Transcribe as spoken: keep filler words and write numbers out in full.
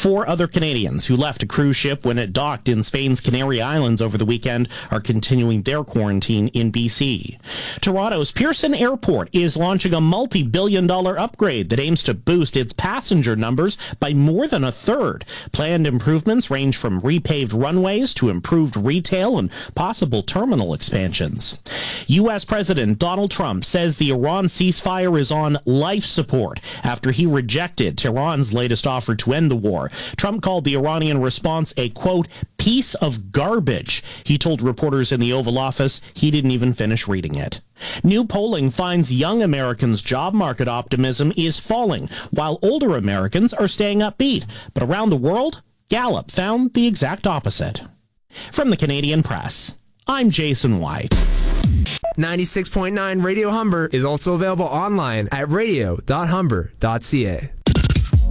Four other Canadians who left a cruise ship when it docked in Spain's Canary Islands over the weekend are continuing their quarantine in B C. Toronto's Pearson Airport is launching a multi-billion dollar upgrade that aims to boost its passenger numbers by more than a third. Planned improvements range from repaved runways to improved retail and possible terminal expansions. U S. President Donald Trump says the Iran ceasefire is on life support after he rejected Tehran's latest offer to end the war. Trump called the Iranian response a, quote, piece of garbage. He told reporters in the Oval Office he didn't even finish reading it. New polling finds young Americans' job market optimism is falling, while older Americans are staying upbeat. But around the world, Gallup found the exact opposite. From the Canadian Press, I'm Jason White. ninety-six point nine Radio Humber is also available online at radio dot humber dot c a.